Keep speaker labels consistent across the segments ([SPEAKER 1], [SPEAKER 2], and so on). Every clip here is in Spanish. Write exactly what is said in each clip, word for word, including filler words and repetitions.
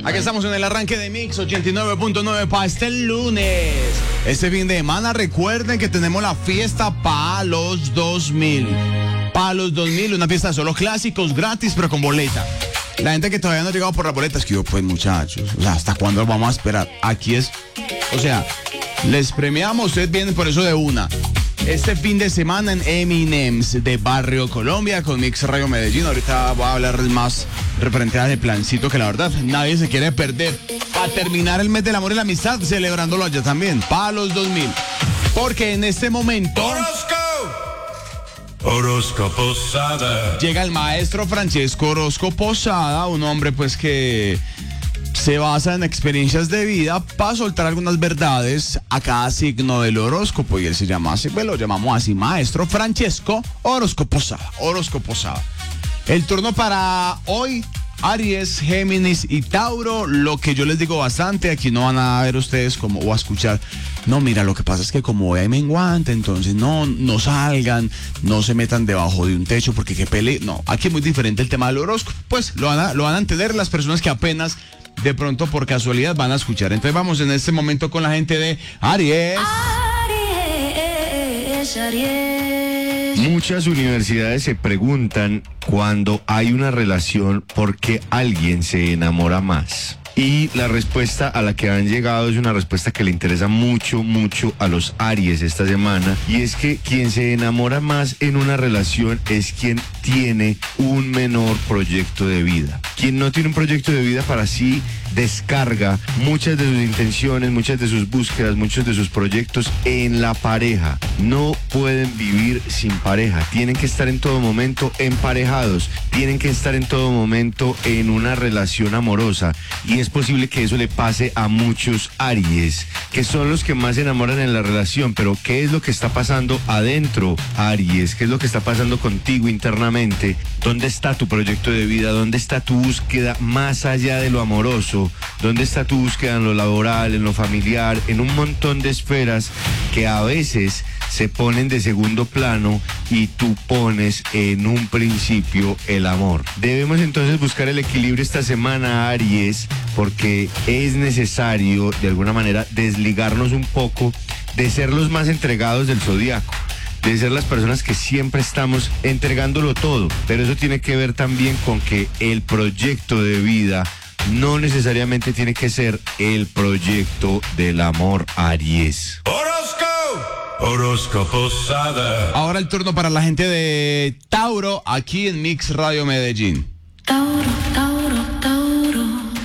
[SPEAKER 1] Aquí estamos en el arranque de Mix ochenta y nueve punto nueve para este lunes. Este fin de semana recuerden que tenemos la fiesta para los dos mil. Para los dos mil, una fiesta de solo clásicos gratis pero con boleta. La gente que todavía no ha llegado por la boleta es que yo, pues muchachos, o sea, ¿hasta cuándo vamos a esperar? Aquí es, o sea, les premiamos, ustedes vienen por eso de una. Este fin de semana en Eminems de Barrio Colombia con Mix Radio Medellín. Ahorita voy a hablar más referente a ese plancito que la verdad nadie se quiere perder. Para terminar el mes del amor y la amistad, celebrándolo allá también, para los dos mil. Porque en este momento...
[SPEAKER 2] Orozco Posada.
[SPEAKER 1] Llega el maestro Francesco Orozco Posada, un hombre pues que se basa en experiencias de vida para soltar algunas verdades a cada signo del horóscopo. Y él se llama así, pues lo llamamos así, maestro Francesco Orozco Posada. Orozco Posada. El turno para hoy, Aries, Géminis y Tauro. Lo que yo les digo bastante, aquí no van a ver ustedes como o a escuchar. No, mira, lo que pasa es que como hoy hay menguante, entonces no, no salgan, no se metan debajo de un techo porque qué pele. No, aquí es muy diferente el tema del horóscopo. Pues lo van a, lo van a entender las personas que apenas de pronto por casualidad van a escuchar. Entonces vamos en este momento con la gente de Aries.
[SPEAKER 3] Aries, Aries. Muchas universidades se preguntan cuando hay una relación por qué alguien se enamora más. Y la respuesta a la que han llegado es una respuesta que le interesa mucho, mucho a los Aries esta semana. Y es que quien se enamora más en una relación es quien tiene un menor proyecto de vida. Quien no tiene un proyecto de vida para sí descarga muchas de sus intenciones, muchas de sus búsquedas, muchos de sus proyectos en la pareja. No pueden vivir sin pareja. Tienen que estar en todo momento emparejados. Tienen que estar en todo momento en una relación amorosa. Y es Es posible que eso le pase a muchos Aries, que son los que más se enamoran en la relación. Pero ¿qué es lo que está pasando adentro, Aries? ¿Qué es lo que está pasando contigo internamente? ¿Dónde está tu proyecto de vida? ¿Dónde está tu búsqueda más allá de lo amoroso? ¿Dónde está tu búsqueda en lo laboral, en lo familiar, en un montón de esferas que a veces se ponen de segundo plano y tú pones en un principio el amor? Debemos entonces buscar el equilibrio esta semana, Aries, porque es necesario de alguna manera desligarnos un poco de ser los más entregados del zodiaco, de ser las personas que siempre estamos entregándolo todo. Pero eso tiene que ver también con que el proyecto de vida no necesariamente tiene que ser el proyecto del amor, Aries.
[SPEAKER 2] Orozco Posada.
[SPEAKER 1] Ahora el turno para la gente de Tauro, aquí en Mix Radio Medellín.
[SPEAKER 4] Tauro, Tauro, Tauro.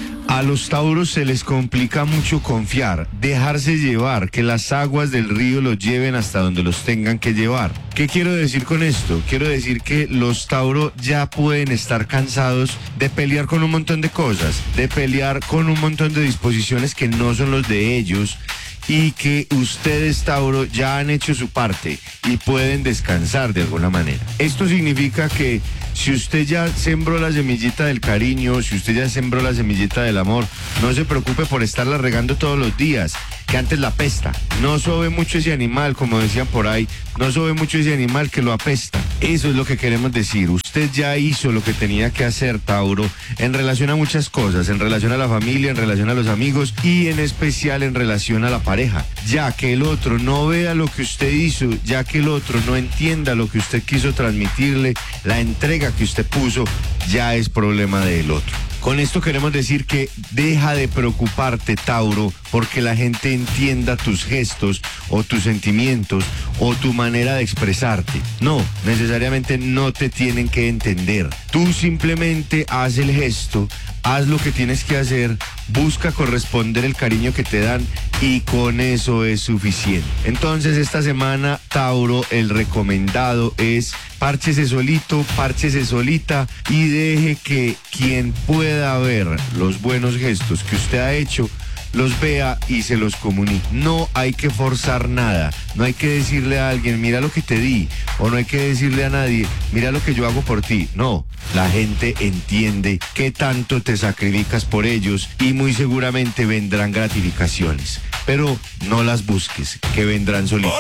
[SPEAKER 3] A los tauros se les complica mucho confiar, dejarse llevar, que las aguas del río los lleven hasta donde los tengan que llevar. ¿Qué quiero decir con esto? Quiero decir que los tauros ya pueden estar cansados de pelear con un montón de cosas, de pelear con un montón de disposiciones que no son los de ellos, y que ustedes, Tauro, ya han hecho su parte y pueden descansar de alguna manera. Esto significa que si usted ya sembró la semillita del cariño, si usted ya sembró la semillita del amor, no se preocupe por estarla regando todos los días, que antes la apesta. No sobe mucho ese animal, como decían por ahí, no sobe mucho ese animal que lo apesta. Eso es lo que queremos decir. Usted ya hizo lo que tenía que hacer, Tauro, en relación a muchas cosas, en relación a la familia, en relación a los amigos y en especial en relación a la pareja. Ya que el otro no vea lo que usted hizo, ya que el otro no entienda lo que usted quiso transmitirle, la entrega que usted puso, ya es problema del otro. Con esto queremos decir que deja de preocuparte, Tauro, porque la gente entienda tus gestos o tus sentimientos o tu manera de expresarte. No, necesariamente no te tienen que entender. Tú simplemente haz el gesto, haz lo que tienes que hacer, busca corresponder el cariño que te dan y con eso es suficiente. Entonces esta semana, Tauro, el recomendado es párchese solito, párchese solita y deje que quien pueda ver los buenos gestos que usted ha hecho los vea y se los comunique. No hay que forzar nada, no hay que decirle a alguien, mira lo que te di, o no hay que decirle a nadie, mira lo que yo hago por ti. No, la gente entiende qué tanto te sacrificas por ellos y muy seguramente vendrán gratificaciones, pero no las busques, que vendrán solitas.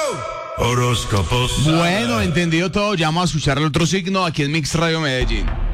[SPEAKER 2] Horóscopos.
[SPEAKER 1] Bueno, entendido todo, ya vamos a escuchar el otro signo aquí en Mix Radio Medellín.